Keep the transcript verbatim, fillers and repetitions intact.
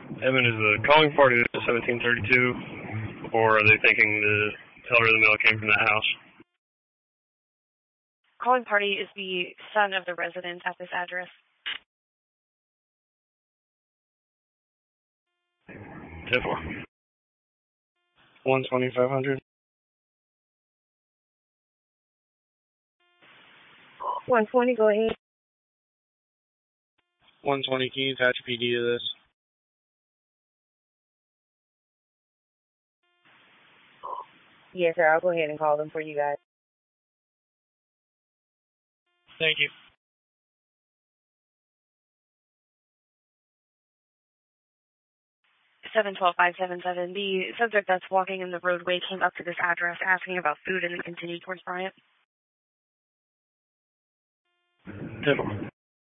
Evan, is the calling party seventeen thirty-two, or are they thinking the teller of the mail came from that house? Calling party is the son of the resident at this address. ten four. one twenty-five hundred. one twenty, go ahead. one twenty, can you attach a P D to this? Yes, sir. I'll go ahead and call them for you guys. Thank you. seven one two five seven seven. The subject that's walking in the roadway came up to this address asking about food and then continued towards Bryant. ten four.